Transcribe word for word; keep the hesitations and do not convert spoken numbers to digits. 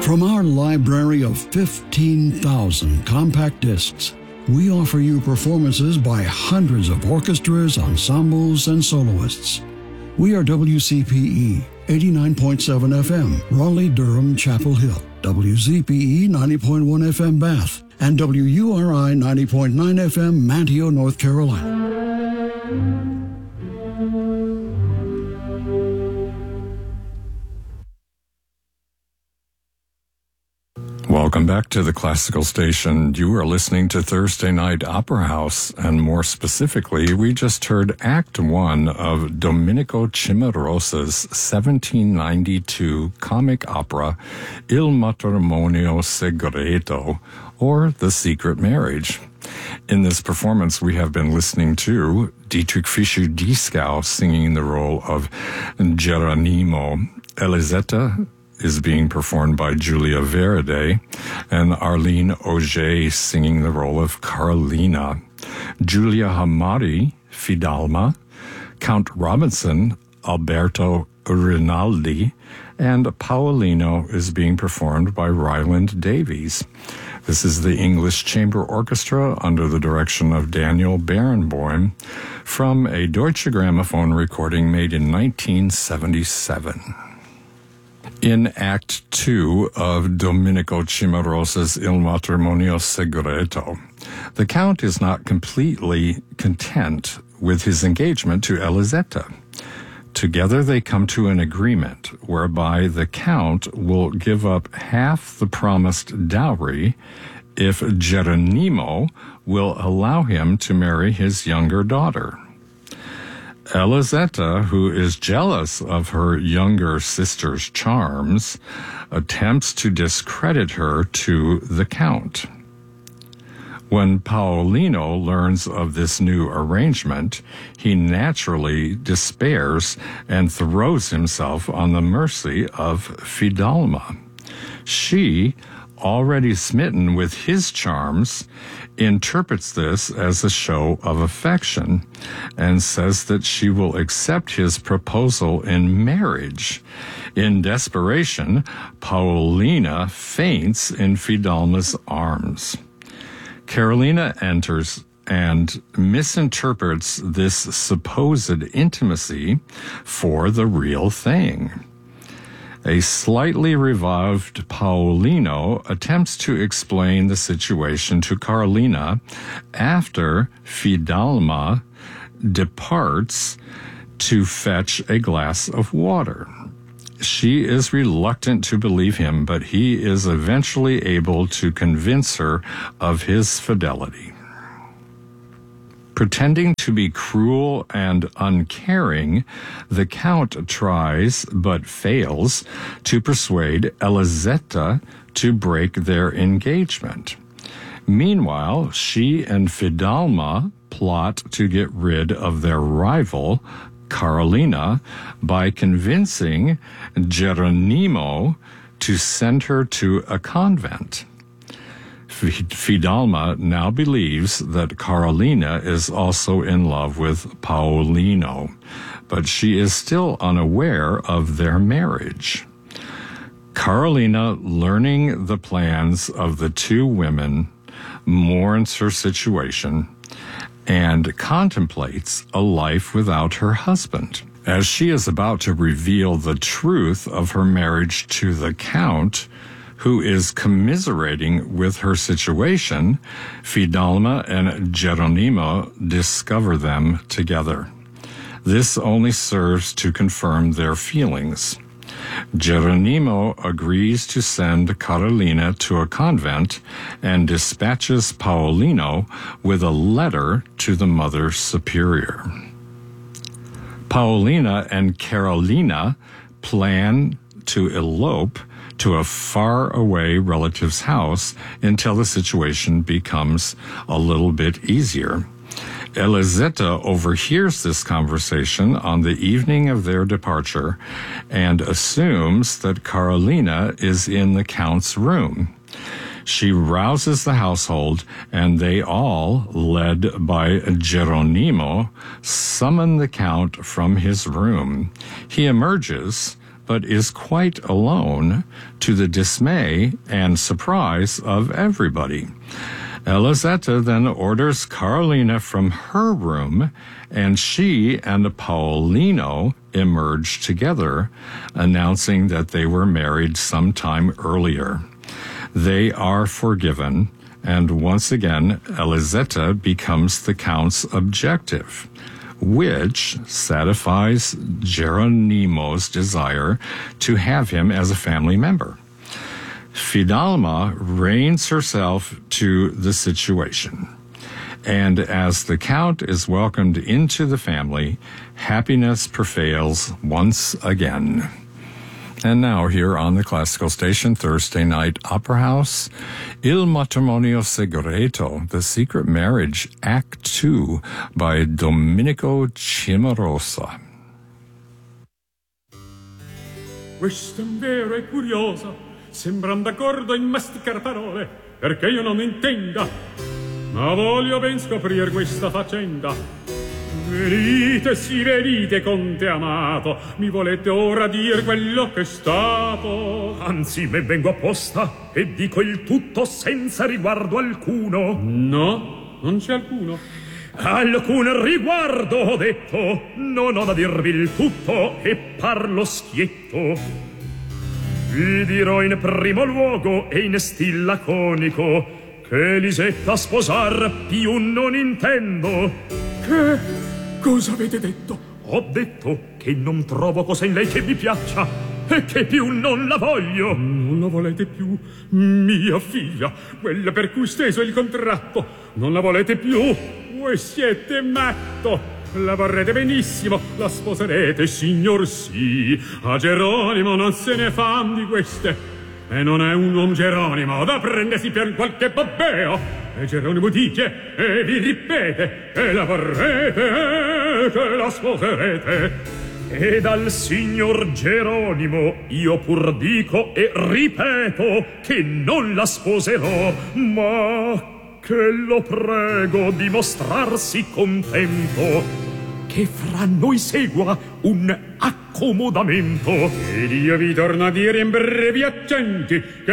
From our library of fifteen thousand compact discs, we offer you performances by hundreds of orchestras, ensembles, and soloists. We are W C P E eighty-nine point seven F M, Raleigh-Durham, Chapel Hill, W Z P E ninety point one F M, Bath, and W U R I ninety point nine F M, Manteo, North Carolina. Welcome back to the Classical Station. You are listening to Thursday Night Opera House, and more specifically, we just heard Act One of Domenico Cimarosa's seventeen ninety-two comic opera Il Matrimonio Segreto, or The Secret Marriage. In this performance, we have been listening to Dietrich Fischer-Dieskau singing the role of Geronimo. Elisetta is being performed by Julia Verede, and Arlene Auger singing the role of Carolina. Julia Hamari, Fidalma, Count Robinson, Alberto Rinaldi, and Paolino is being performed by Ryland Davies. This is the English Chamber Orchestra under the direction of Daniel Barenboim from a Deutsche Grammophon recording made in nineteen seventy-seven. In Act Two of Domenico Cimarosa's Il Matrimonio Segreto, the Count is not completely content with his engagement to Elisetta. Together they come to an agreement whereby the Count will give up half the promised dowry if Geronimo will allow him to marry his younger daughter. Elisetta, who is jealous of her younger sister's charms, attempts to discredit her to the Count. When Paolino learns of this new arrangement, he naturally despairs and throws himself on the mercy of Fidalma. She, already smitten with his charms, interprets this as a show of affection and says that she will accept his proposal in marriage. In desperation, Paolina faints in Fidalma's arms. Carolina enters and misinterprets this supposed intimacy for the real thing. A slightly revived Paolino attempts to explain the situation to Carolina after Fidalma departs to fetch a glass of water. She is reluctant to believe him, but he is eventually able to convince her of his fidelity. Pretending to be cruel and uncaring, the Count tries, but fails, to persuade Elisetta to break their engagement. Meanwhile, she and Fidalma plot to get rid of their rival, Carolina, by convincing Geronimo to send her to a convent. Fidalma now believes that Carolina is also in love with Paolino, but she is still unaware of their marriage. Carolina, learning the plans of the two women, mourns her situation and contemplates a life without her husband. As she is about to reveal the truth of her marriage to the Count, who is commiserating with her situation, Fidalma and Geronimo discover them together. This only serves to confirm their feelings. Geronimo agrees to send Carolina to a convent and dispatches Paolino with a letter to the Mother Superior. Paolina and Carolina plan to elope to a far-away relative's house until the situation becomes a little bit easier. Elisetta overhears this conversation on the evening of their departure and assumes that Carolina is in the Count's room. She rouses the household, and they all, led by Geronimo, summon the Count from his room. He emerges, but is quite alone, to the dismay and surprise of everybody. Elisetta then orders Carolina from her room, and she and Paolino emerge together, announcing that they were married some time earlier. They are forgiven, and once again, Elisetta becomes the Count's objective, which satisfies Geronimo's desire to have him as a family member. Fidalma reigns herself to the situation, and as the Count is welcomed into the family, happiness prevails once again. And now, here on the Classical Station, Thursday Night Opera House, Il Matrimonio Segreto, The Secret Marriage, Act two, by Domenico Cimarosa. Questo è vero e curioso, sembran d'accordo in masticar parole, perché io non intenda, ma voglio ben scoprir questa faccenda. Venite, sì, venite, conte amato, mi volete ora dir quello che è stato? Anzi, me vengo apposta e dico il tutto senza riguardo alcuno. No, non c'è alcuno. Alcun riguardo, ho detto, non ho da dirvi il tutto e parlo schietto. Vi dirò in primo luogo e in stil laconico che Lisetta sposar più non intendo. Che? Cosa avete detto? Ho detto che non trovo cosa in lei che vi piaccia e che più non la voglio. Non la volete più? Mia figlia, quella per cui steso il contratto. Non la volete più? Voi siete matto. La vorrete benissimo, la sposerete, signor sì. A Geronimo non se ne fan di queste. E non è un uomo Geronimo da prendersi per qualche babbeo. E Geronimo dice e vi ripete e la vorrete e che la sposerete. E dal signor Geronimo io pur dico e ripeto che non la sposerò, ma che lo prego di mostrarsi contento che fra noi segua un accomodamento. Ed io vi torno a dire in brevi accenti che